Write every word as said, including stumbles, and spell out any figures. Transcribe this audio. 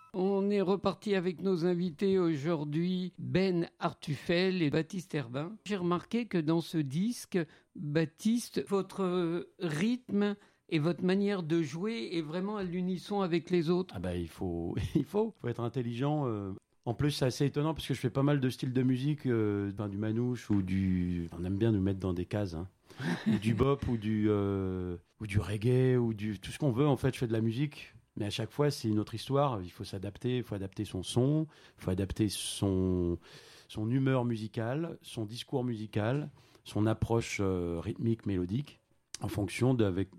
On est reparti avec nos invités aujourd'hui, Ben Artufel et Baptiste Herbin. J'ai remarqué que dans ce disque, Baptiste, votre rythme et votre manière de jouer est vraiment à l'unisson avec les autres. Ah bah il faut, il faut, faut être intelligent. Euh. En plus, c'est assez étonnant parce que je fais pas mal de styles de musique, euh, ben, du manouche ou du. On aime bien nous mettre dans des cases, hein. Ou du bop ou du euh, ou du reggae ou du tout ce qu'on veut. En fait, je fais de la musique. Mais à chaque fois, c'est une autre histoire. Il faut s'adapter, il faut adapter son son, il faut adapter son, son humeur musicale, son discours musical, son approche euh, rythmique, mélodique, en fonction de, avec,